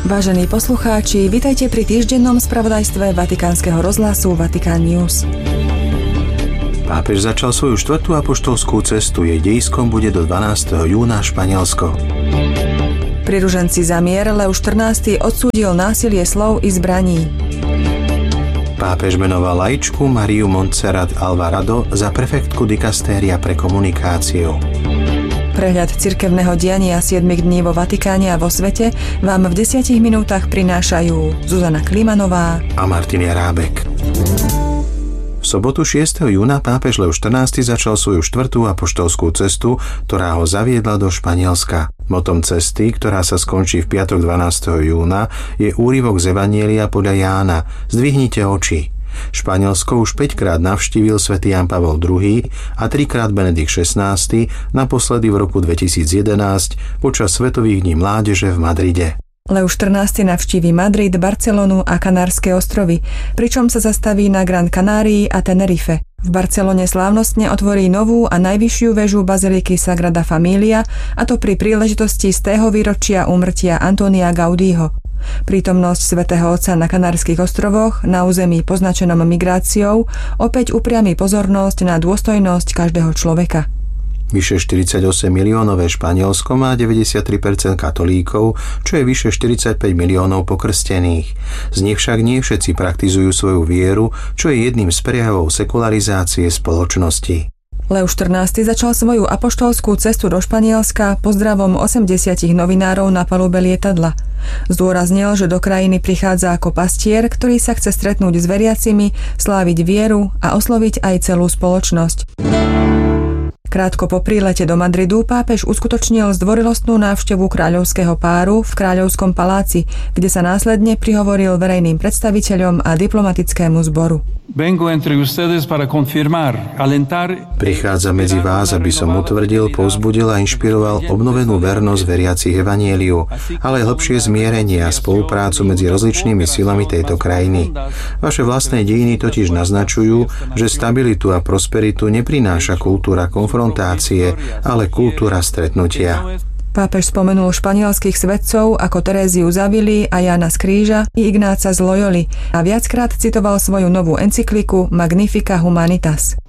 Vážení poslucháči, vitajte pri týždennom spravodajstve Vatikánskeho rozhlasu Vatikán News. Pápež začal svoju 4. apoštolskú cestu. Jej dejiskom bude do 12. júna Španielsko. Priruženci za mier Leo XIV odsúdil násilie slov i zbraní. Pápež menoval laičku Mariu Montserrat Alvarado za prefektku dikastéria pre komunikáciu. Prehľad cirkevného diania 7 dní vo Vatikáne a vo svete vám v 10 minútach prinášajú Zuzana Klimanová a Martin Jarábek. V sobotu 6. júna pápež Leo XIV začal svoju 4. apoštolskú cestu, ktorá ho zaviedla do Španielska. Motom cesty, ktorá sa skončí v piatok 12. júna, je úryvok z Evanjelia podľa Jána. Zdvihnite oči. Španielsko už 5-krát navštívil svätý Ján Pavol II a 3-krát Benedikt XVI, naposledy v roku 2011 počas Svetových dní mládeže v Madride. Leo XIV navštívi Madrid, Barcelonu a Kanárske ostrovy, pričom sa zastaví na Gran Canárii a Tenerife. V Barcelone slávnostne otvorí novú a najvyššiu väžu baziliky Sagrada Familia, a to pri príležitosti 100. výročia úmrtia Antonia Gaudího. Prítomnosť svätého Otca na Kanárskych ostrovoch, na území poznačenom migráciou, opäť upriami pozornosť na dôstojnosť každého človeka. Vyše 48 miliónové Španielsko má 93% katolíkov, čo je vyše 45 miliónov pokrstených. Z nich však nie všetci praktizujú svoju vieru, čo je jedným z prejavov sekularizácie spoločnosti. Leo XIV začal svoju apoštolskú cestu do Španielska pozdravom 80 novinárov na palube lietadla. Zdôraznil, že do krajiny prichádza ako pastier, ktorý sa chce stretnúť s veriacimi, sláviť vieru a osloviť aj celú spoločnosť. Krátko po prílete do Madridu pápež uskutočnil zdvorilostnú návštevu kráľovského páru v Kráľovskom paláci, kde sa následne prihovoril verejným predstaviteľom a diplomatickému zboru. Prichádza medzi vás, aby som utvrdil, povzbudil a inšpiroval obnovenú vernosť veriacich evanjeliu, ale lepšie zmierenie a spoluprácu medzi rozličnými silami tejto krajiny. Vaše vlastné dejiny totiž naznačujú, že stabilitu a prosperitu neprináša kultúra konfrontácie, ale kultúra stretnutia. Pápež spomenul španielských svetcov ako Teréziu z Avily a Jána z Kríža i Ignáca z Loyoli a viackrát citoval svoju novú encykliku Magnificat Humanitas.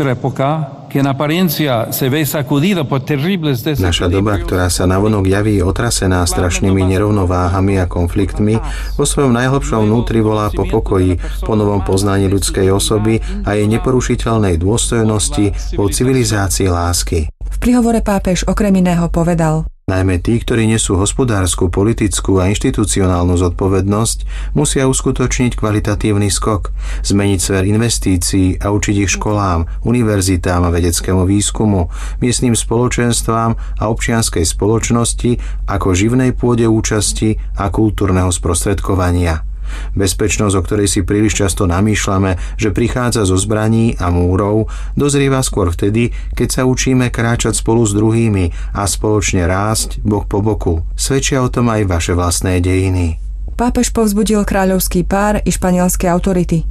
Naša doba, ktorá sa navonok javí otrasená strašnými nerovnováhami a konfliktmi, vo svojom najhlbšom vnútri volá po pokoji, po novom poznaní ľudskej osoby a jej neporušiteľnej dôstojnosti, po civilizácii lásky. V príhovore pápež okrem iného povedal: Najmä tí, ktorí nesú hospodársku, politickú a inštitucionálnu zodpovednosť, musia uskutočniť kvalitatívny skok, zmeniť sfér investícií a učiť ich školám, univerzitám a vedeckému výskumu, miestnym spoločenstvám a občianskej spoločnosti ako živnej pôde účasti a kultúrneho sprostredkovania. Bezpečnosť, o ktorej si príliš často namýšľame, že prichádza zo zbraní a múrov, dozrieva skôr vtedy, keď sa učíme kráčať spolu s druhými a spoločne rásť bok po boku. Svedčia o tom aj vaše vlastné dejiny. Pápež povzbudil kráľovský pár i španielské autority.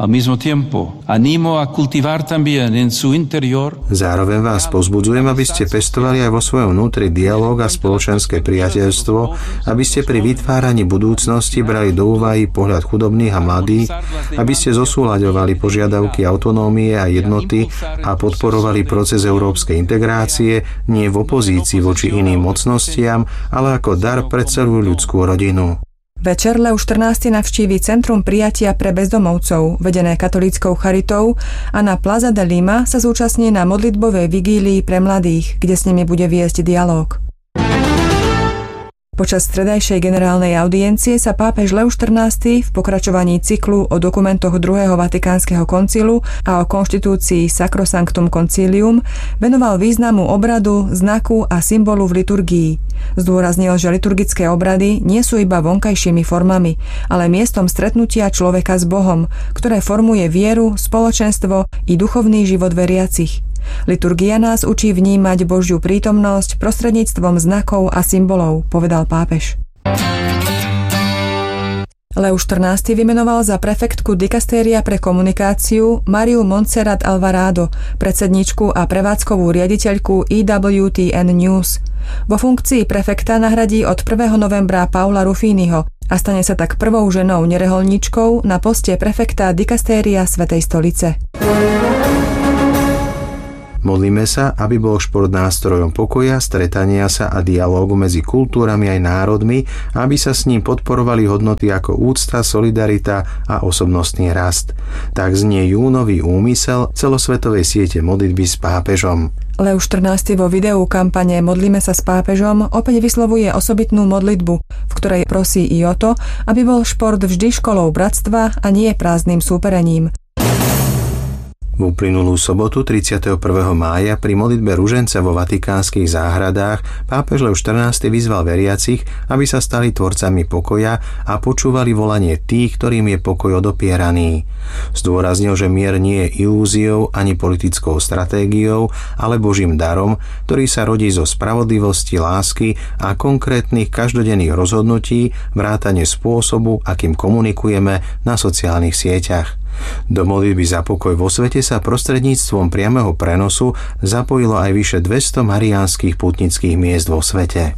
Zároveň vás povzbudzujem, aby ste pestovali aj vo svojom vnútri dialóg a spoločenské priateľstvo, aby ste pri vytváraní budúcnosti brali do úvahy pohľad chudobných a mladých, aby ste zosúľaďovali požiadavky autonómie a jednoty a podporovali proces európskej integrácie nie v opozícii voči iným mocnostiam, ale ako dar pre celú ľudskú rodinu. Večer Leo XIV navštívi Centrum prijatia pre bezdomovcov, vedené katolíckou charitou, a na Plaza de Lima sa zúčastní na modlitbovej vigílii pre mladých, kde s nimi bude viesť dialóg. Počas stredajšej generálnej audiencie sa pápež Leo XIV v pokračovaní cyklu o dokumentoch druhého Vatikánskeho koncilu a o konštitúcii Sacrosanctum Concilium venoval významu obradu, znaku a symbolu v liturgii. Zdôraznil, že liturgické obrady nie sú iba vonkajšími formami, ale miestom stretnutia človeka s Bohom, ktoré formuje vieru, spoločenstvo i duchovný život veriacich. Liturgia nás učí vnímať Božiu prítomnosť prostredníctvom znakov a symbolov, povedal pápež. Leo XIV vymenoval za prefektku dikastéria pre komunikáciu Mariu Montserrat Alvarado, predsedničku a prevádzkovú riaditeľku EWTN News. Vo funkcii prefekta nahradí od 1. novembra Paula Ruffiniho, a stane sa tak prvou ženou nereholníčkou na poste prefekta dikastéria Svätej stolice. Modlíme sa, aby bol šport nástrojom pokoja, stretania sa a dialógu medzi kultúrami aj národmi, aby sa s ním podporovali hodnoty ako úcta, solidarita a osobnostný rast. Tak znie júnový úmysel celosvetovej siete modlitby s pápežom. Leo XIV vo videu kampane Modlíme sa s pápežom opäť vyslovuje osobitnú modlitbu, v ktorej prosí i o to, aby bol šport vždy školou bratstva a nie prázdnym súperením. V uplynulú sobotu 31. mája pri modlitbe ruženca vo vatikánskych záhradách pápež Leo XIV vyzval veriacich, aby sa stali tvorcami pokoja a počúvali volanie tých, ktorým je pokoj odopieraný. Zdôraznil, že mier nie je ilúziou ani politickou stratégiou, ale Božím darom, ktorý sa rodí zo spravodlivosti, lásky a konkrétnych každodenných rozhodnutí, vrátane spôsobu, akým komunikujeme na sociálnych sieťach. Do modlitby za pokoj vo svete sa prostredníctvom priameho prenosu zapojilo aj vyše 200 mariánskych pútnických miest vo svete.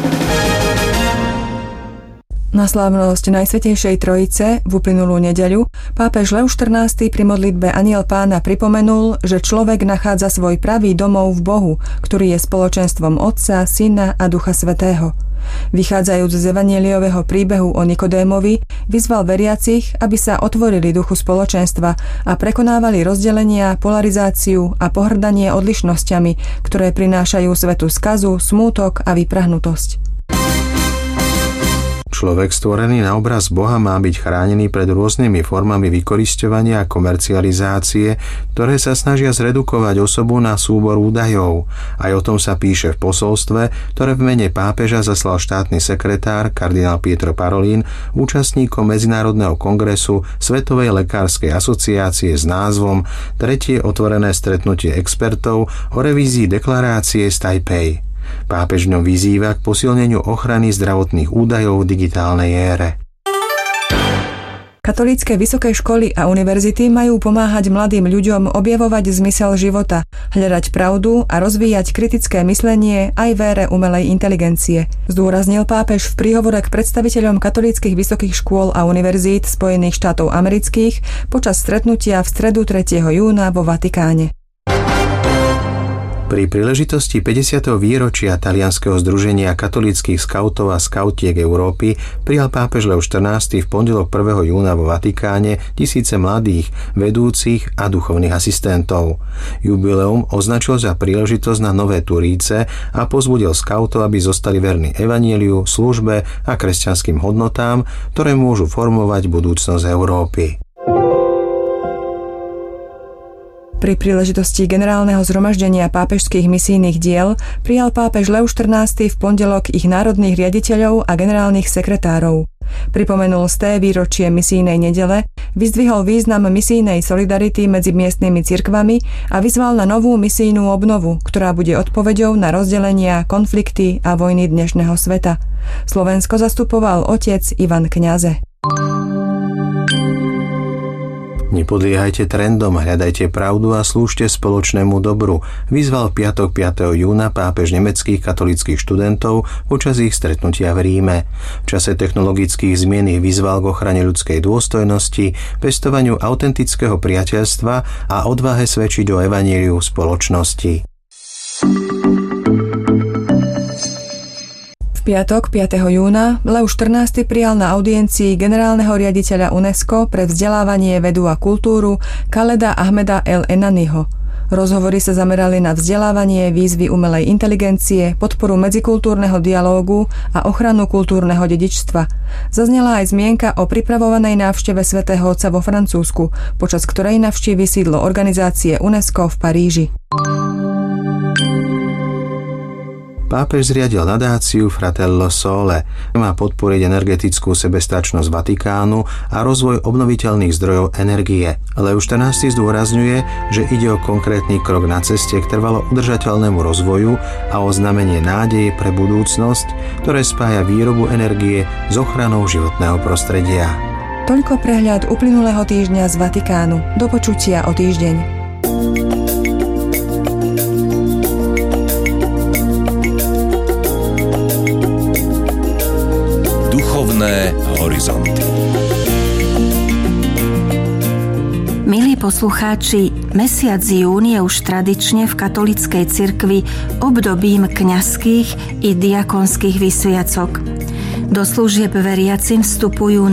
Na slávnosť Najsvätejšej Trojice v uplynulú nedeľu pápež Leo XIV pri modlitbe Anjel Pána pripomenul, že človek nachádza svoj pravý domov v Bohu, ktorý je spoločenstvom Otca, Syna a Ducha Svätého. Vychádzajúc z evanjeliového príbehu o Nikodémovi, vyzval veriacich, aby sa otvorili duchu spoločenstva a prekonávali rozdelenia, polarizáciu a pohŕdanie odlišnosťami, ktoré prinášajú svetu skazu, smútok a vyprahnutosť. Človek stvorený na obraz Boha má byť chránený pred rôznymi formami vykorisťovania a komercializácie, ktoré sa snažia zredukovať osobu na súbor údajov. Aj o tom sa píše v posolstve, ktoré v mene pápeža zaslal štátny sekretár kardinál Pietro Parolin účastníkom Medzinárodného kongresu Svetovej lekárskej asociácie s názvom Tretie otvorené stretnutie expertov o revízii deklarácie z Taipei. Pápež ňom vyzýva k posilneniu ochrany zdravotných údajov v digitálnej ére. Katolícke vysoké školy a univerzity majú pomáhať mladým ľuďom objavovať zmysel života, hľadať pravdu a rozvíjať kritické myslenie aj v ére umelej inteligencie, zdôraznil pápež v príhovore k predstaviteľom katolíckych vysokých škôl a univerzít Spojených štátov amerických počas stretnutia v stredu 3. júna vo Vatikáne. Pri príležitosti 50. výročia Talianskeho združenia katolíckych skautov a skautiek Európy prijal pápež Leo XIV v pondelok 1. júna vo Vatikáne tisíce mladých, vedúcich a duchovných asistentov. Jubileum označil za príležitosť na nové turíce a pozbudil skautov, aby zostali verní evanjeliu, službe a kresťanským hodnotám, ktoré môžu formovať budúcnosť Európy. Pri príležitosti generálneho zhromaždenia pápežských misijných diel prijal pápež Leo XIV v pondelok ich národných riaditeľov a generálnych sekretárov. Pripomenul sté výročie misijnej nedele, vyzdvihol význam misijnej solidarity medzi miestnymi cirkvami a vyzval na novú misijnú obnovu, ktorá bude odpoveďou na rozdelenia, konflikty a vojny dnešného sveta. Slovensko zastupoval otec Ivan Kňaze. Nepodliehajte trendom, hľadajte pravdu a slúžte spoločnému dobru, vyzval v piatok 5. júna pápež nemeckých katolíckych študentov počas ich stretnutia v Ríme. V čase technologických zmien ich vyzval k ochrane ľudskej dôstojnosti, pestovaniu autentického priateľstva a odvahe svedčiť o evanjeliu v spoločnosti. V piatok 5. júna Leo XIV prijal na audiencii generálneho riaditeľa UNESCO pre vzdelávanie, vedu a kultúru Khaleda Ahmeda El Enaniho. Rozhovory sa zamerali na vzdelávanie, výzvy umelej inteligencie, podporu medzikultúrneho dialógu a ochranu kultúrneho dedičstva. Zaznela aj zmienka o pripravovanej návšteve Svätého Otca vo Francúzsku, počas ktorej navštívi sídlo organizácie UNESCO v Paríži. Pápež zriadil nadáciu Fratello Sole. Má podporiť energetickú sebestačnosť Vatikánu a rozvoj obnoviteľných zdrojov energie. Leo XIV zdôrazňuje, že ide o konkrétny krok na ceste k trvalo udržateľnému rozvoju a o znamenie nádeje pre budúcnosť, ktoré spája výrobu energie s ochranou životného prostredia. Toľko prehľad uplynulého týždňa z Vatikánu. Do počutia o týždeň. Duchovné horizonty. Milí poslucháči, mesiac jún je už tradične v katolíckej cirkvi obdobím kňazských i diakonských vysviacok. Do služieb veriacim vstupujú